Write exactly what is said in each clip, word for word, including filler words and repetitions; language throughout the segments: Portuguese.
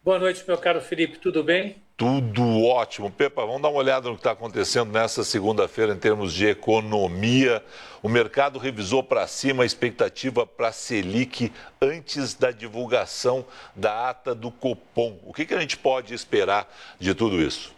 Boa noite, meu caro Felipe, tudo bem? Tudo ótimo. Pepa, vamos dar uma olhada no que está acontecendo nessa segunda-feira em termos de economia. O mercado revisou para cima a expectativa para a Selic antes da divulgação da ata do Copom. O que, que a gente pode esperar de tudo isso?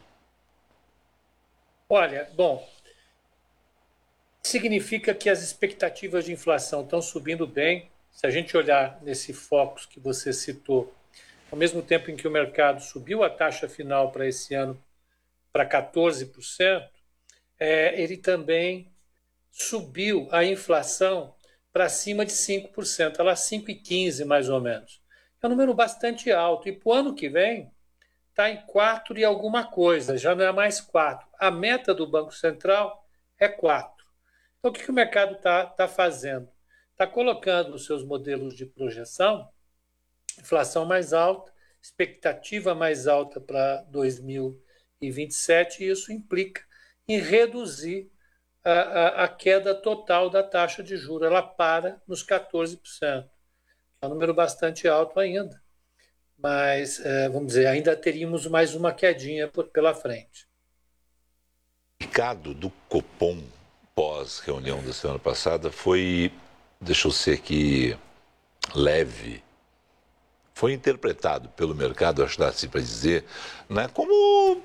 Olha, bom, significa que as expectativas de inflação estão subindo bem. Se a gente olhar nesse focus que você citou, ao mesmo tempo em que o mercado subiu a taxa final para esse ano para quatorze por cento, é, ele também subiu a inflação para cima de cinco por cento, ela cinco vírgula quinze por cento mais ou menos. É um número bastante alto. E para o ano que vem, está em quatro e alguma coisa, já não é mais quatro. A meta do Banco Central é quatro. Então, o que, que o mercado está tá fazendo? Está colocando nos seus modelos de projeção inflação mais alta, expectativa mais alta para dois mil e vinte e sete, e isso implica em reduzir a, a, a queda total da taxa de juros. Ela para nos quatorze por cento. É um número bastante alto ainda, mas, é, vamos dizer, ainda teríamos mais uma quedinha por, pela frente. O recado do Copom pós-reunião da semana passada foi, deixa eu ser aqui, leve. Foi interpretado pelo mercado, acho que dá assim para dizer, né, como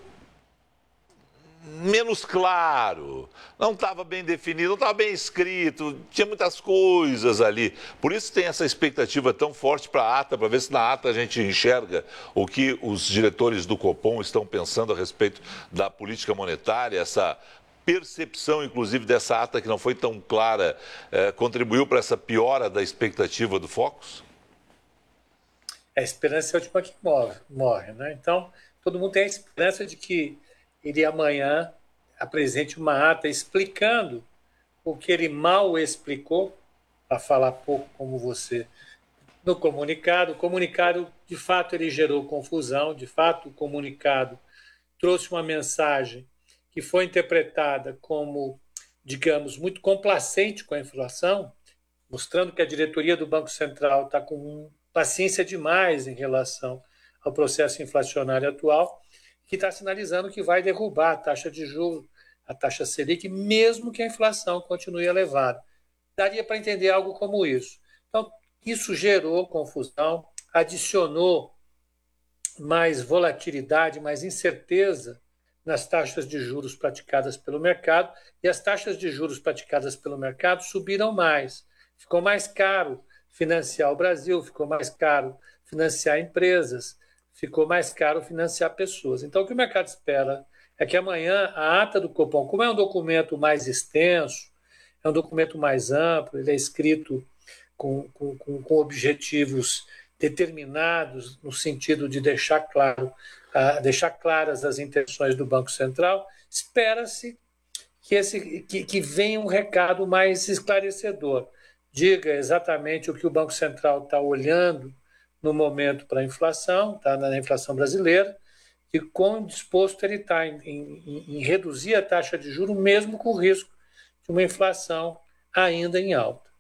menos claro, não estava bem definido, não estava bem escrito, tinha muitas coisas ali. Por isso tem essa expectativa tão forte para a ata, para ver se na ata a gente enxerga o que os diretores do Copom estão pensando a respeito da política monetária, essa percepção, inclusive, dessa ata que não foi tão clara, eh, contribuiu para essa piora da expectativa do Focus? A esperança é a última que morre, morre, né? Então, todo mundo tem a esperança de que ele amanhã apresente uma ata explicando o que ele mal explicou, para falar pouco como você, no comunicado. O comunicado, de fato, ele gerou confusão, de fato, o comunicado trouxe uma mensagem que foi interpretada como, digamos, muito complacente com a inflação, mostrando que a diretoria do Banco Central está com paciência demais em relação ao processo inflacionário atual, que está sinalizando que vai derrubar a taxa de juros, a taxa Selic, mesmo que a inflação continue elevada. Daria para entender algo como isso. Então, isso gerou confusão, adicionou mais volatilidade, mais incerteza nas taxas de juros praticadas pelo mercado, e as taxas de juros praticadas pelo mercado subiram mais. Ficou mais caro financiar o Brasil, ficou mais caro financiar empresas, ficou mais caro financiar pessoas. Então, o que o mercado espera é que amanhã a ata do Copom, como é um documento mais extenso, é um documento mais amplo, ele é escrito com, com, com objetivos determinados no sentido de deixar claro, uh, deixar claras as intenções do Banco Central, espera-se que, esse, que, que venha um recado mais esclarecedor. Diga exatamente o que o Banco Central está olhando no momento para a inflação, tá, na inflação brasileira, e quão disposto ele está em, em, em reduzir a taxa de juros, mesmo com o risco de uma inflação ainda em alta.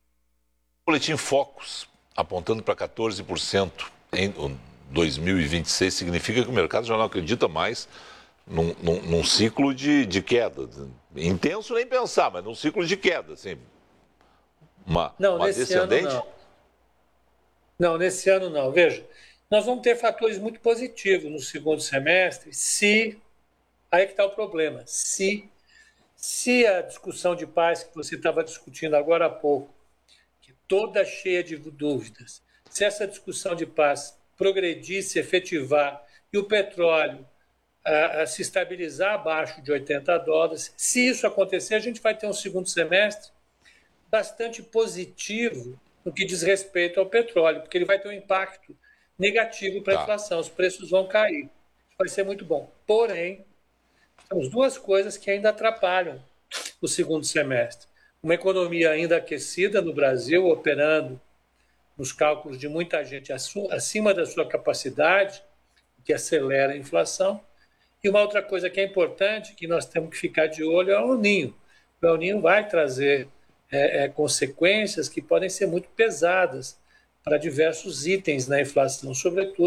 O boletim Focus, apontando para quatorze por cento em dois mil e vinte e seis, significa que o mercado já não acredita mais num, num, num ciclo de, de queda. Intenso nem pensar, mas num ciclo de queda, assim. Uma, não, uma nesse descendente? ano não. Não, nesse ano não. Veja, nós vamos ter fatores muito positivos no segundo semestre, se... Aí é que está o problema. Se, se a discussão de paz que você estava discutindo agora há pouco, que toda cheia de dúvidas, se essa discussão de paz progredir, se efetivar, e o petróleo a, a se estabilizar abaixo de oitenta dólares, se isso acontecer, a gente vai ter um segundo semestre bastante positivo no que diz respeito ao petróleo, porque ele vai ter um impacto negativo para a Tá. inflação, os preços vão cair. Isso vai ser muito bom. Porém, temos duas coisas que ainda atrapalham o segundo semestre. Uma economia ainda aquecida no Brasil, operando nos cálculos de muita gente acima da sua capacidade, que acelera a inflação. E uma outra coisa que é importante, que nós temos que ficar de olho, é o El Niño. O El Niño vai trazer é, é, consequências que podem ser muito pesadas para diversos itens na inflação, sobretudo